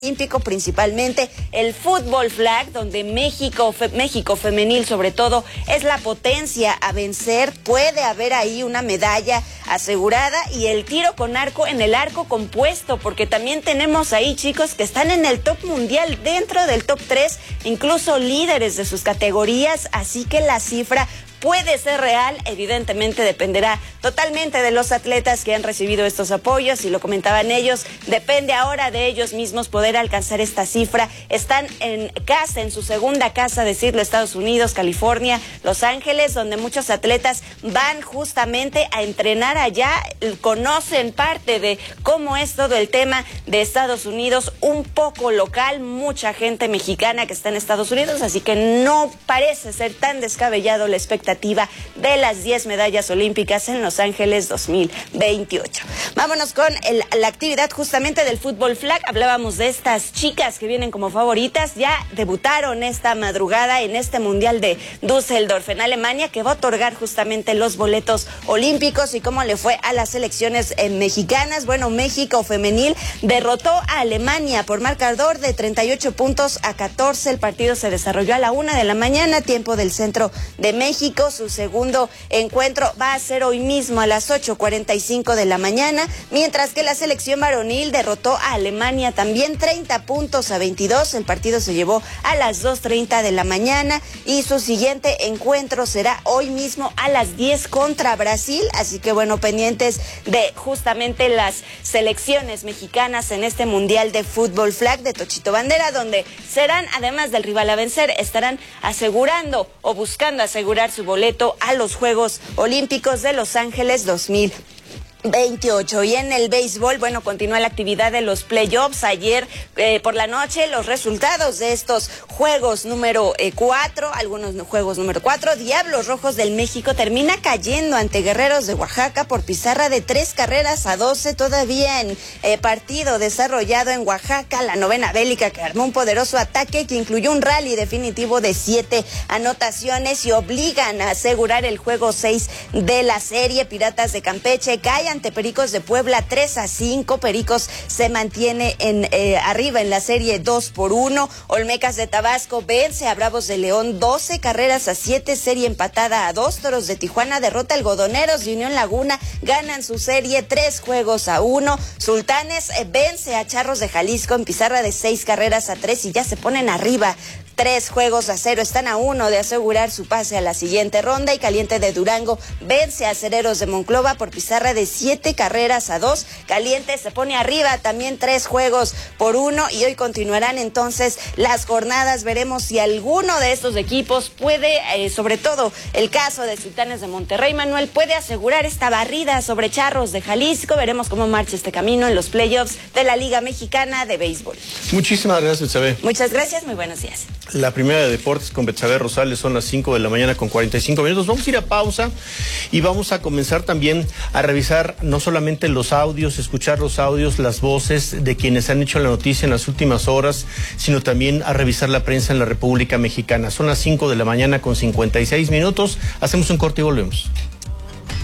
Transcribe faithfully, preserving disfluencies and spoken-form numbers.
olímpico, principalmente el fútbol flag, donde México, fe, México femenil sobre todo es la potencia a vencer. Puede haber ahí una medalla asegurada, y el tiro con arco en el arco compuesto, porque también tenemos ahí chicos que están en el top mundial, dentro del top tres, incluso líderes de sus categorías, así que la cifra puede ser real. Evidentemente dependerá totalmente de los atletas que han recibido estos apoyos, y lo comentaban ellos, depende ahora de ellos mismos poder alcanzar esta cifra. Están en casa, en su segunda casa, decirlo, Estados Unidos, California, Los Ángeles, donde muchos atletas van justamente a entrenar allá, conocen parte de cómo es todo el tema de Estados Unidos, un poco local, mucha gente mexicana que está en Estados Unidos, así que no parece ser tan descabellado la expectativa de las diez medallas olímpicas en Los Ángeles dos mil veintiocho. Vámonos con el, la actividad justamente del fútbol flag. Hablábamos de estas chicas que vienen como favoritas, ya debutaron esta madrugada en este Mundial de Düsseldorf en Alemania, que va a otorgar justamente los boletos olímpicos. ¿Y cómo le fue a las selecciones eh, mexicanas? Bueno, México femenil derrotó a Alemania por marcador de treinta y ocho puntos a catorce. El partido se desarrolló a la una de la mañana, tiempo del centro de México. Su segundo encuentro va a ser hoy mismo a las ocho cuarenta y cinco de la mañana, mientras que la selección varonil derrotó a Alemania también treinta puntos a veintidós. El partido se llevó a las dos treinta de la mañana, y su siguiente encuentro será hoy mismo a las diez contra Brasil. Así que bueno, pendientes de justamente las selecciones mexicanas en este Mundial de Fútbol Flag de Tochito Bandera, donde serán, además del rival a vencer, estarán asegurando o buscando asegurar su boleto a los Juegos Olímpicos de Los Ángeles dos mil veintiocho. Y en el béisbol, bueno, continúa la actividad de los playoffs. Ayer eh, por la noche, los resultados de estos juegos número eh, cuatro, algunos juegos número cuatro. Diablos Rojos del México termina cayendo ante Guerreros de Oaxaca por pizarra de tres carreras a doce, todavía en eh, partido desarrollado en Oaxaca. La novena bélica, que armó un poderoso ataque que incluyó un rally definitivo de siete anotaciones, y obligan a asegurar el juego seis de la serie. Piratas de Campeche cae ante Pericos de Puebla tres a cinco. Pericos se mantiene en eh, arriba en la serie dos por uno. Olmecas de Tabasco vence a Bravos de León doce carreras a siete, serie empatada a dos. Toros de Tijuana derrota a Algodoneros de Unión Laguna, ganan su serie tres juegos a uno. Sultanes eh, vence a Charros de Jalisco en pizarra de seis carreras a tres, y ya se ponen arriba tres juegos a cero, están a uno de asegurar su pase a la siguiente ronda. Y Caliente de Durango vence a Acereros de Monclova por pizarra de siete carreras a dos. Caliente se pone arriba también tres juegos por uno, y hoy continuarán entonces las jornadas. Veremos si alguno de estos equipos puede, eh, sobre todo el caso de Sultanes de Monterrey, Manuel, puede asegurar esta barrida sobre Charros de Jalisco. Veremos cómo marcha este camino en los playoffs de la Liga Mexicana de Béisbol. Muchísimas gracias, Betsabe. Muchas gracias, muy buenos días. La primera de deportes con Betsabe Rosales, son las cinco de la mañana con cuarenta y cinco minutos. Vamos a ir a pausa y vamos a comenzar también a revisar no solamente los audios, escuchar los audios, las voces de quienes han hecho la noticia en las últimas horas, sino también a revisar la prensa en la República Mexicana. Son las cinco de la mañana con cincuenta y seis minutos. Hacemos un corte y volvemos.